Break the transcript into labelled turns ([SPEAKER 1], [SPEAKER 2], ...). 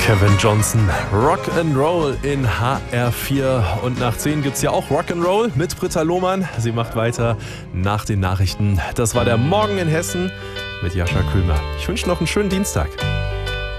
[SPEAKER 1] Kevin Johnson, Rock'n'Roll in HR4 und nach 10 gibt's ja auch Rock'n'Roll mit Britta Lohmann. Sie macht weiter nach den Nachrichten. Das war der Morgen in Hessen mit Jascha Kühlmer. Ich wünsche noch einen schönen Dienstag.